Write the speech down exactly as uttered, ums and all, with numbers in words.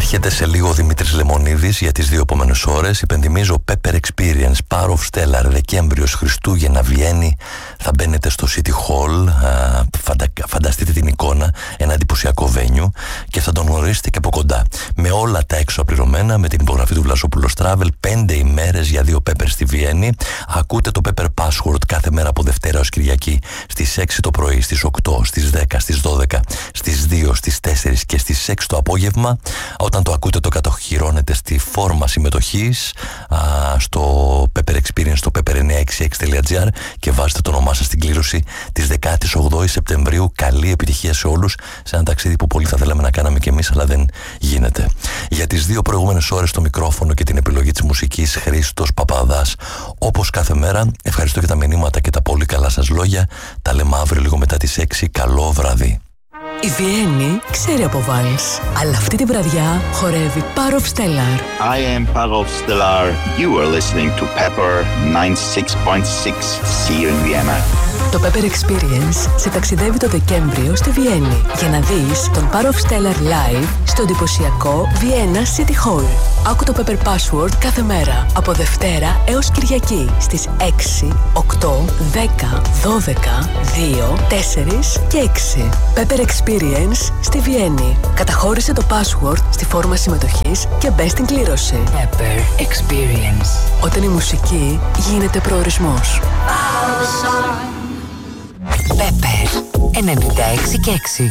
Έρχεται σε λίγο ο Δημήτρης Λεμονίδης για τις δύο επόμενες ώρες. Υπενθυμίζω Pepper Experience, Power of Stellar, Δεκέμβριος, Χριστούγεννα, Βιέννη. Θα μπαίνετε στο City Hall, α, φαντα, φανταστείτε την εικόνα, ένα εντυπωσιακό venue και θα τον γνωρίσετε και από κοντά. Με όλα τα έξω απληρωμένα, με την υπογραφή του Βλασόπουλος Travel, πέντε ημέρες για δύο Pepper στη Βιέννη. Ακούτε το Pepper Password κάθε μέρα από Δευτέρα ως Κυριακή στις έξι το πρωί, στις οκτώ, στις δέκα, στις δώδεκα, στις δύο, στις τέσσερις και στις έξι το απόγευμα. Όταν το ακούτε το κατοχυρώνετε στη φόρμα συμμετοχής α, στο Pepper Experience, στο pepper εννιακόσια εξήντα έξι τελεία τζι άρ και βάζετε το όνομά σας στην κλήρωση της δεκαοκτώ Σεπτεμβρίου. Καλή επιτυχία σε όλους σε ένα ταξίδι που πολύ θα θέλαμε να κάναμε κι εμείς, αλλά δεν γίνεται. Για τις δύο προηγούμενες ώρες το μικρόφωνο και την επιλογή της μουσικής, Χρήστος Παπαδάς. Όπως κάθε μέρα, ευχαριστώ για τα μηνύματα και τα πολύ καλά σας λόγια. Τα λέμε αύριο λίγο μετά τις έξι. Καλό βράδυ. Η Βιέννη ξέρει από βάλς, αλλά αυτή τη βραδιά χορεύει Power of Stellar. I am Power of Stellar. You are listening to Pepper ninety-six point six See you in Vienna. Το Pepper Experience σε ταξιδεύει το Δεκέμβριο στη Βιέννη για να δεις τον Power of Stellar live στο εντυπωσιακό Vienna City Hall. Άκου το Pepper Password κάθε μέρα από Δευτέρα έως Κυριακή στις έξι, οκτώ, δέκα, δώδεκα, δύο, τέσσερα και έξι. Pepper Experience στη Βιέννη. Καταχώρησε το password στη φόρμα συμμετοχής και μπες στην κλήρωση. Pepper Experience. Όταν η μουσική γίνεται προορισμός. Pepper ενενήντα έξι και έξι.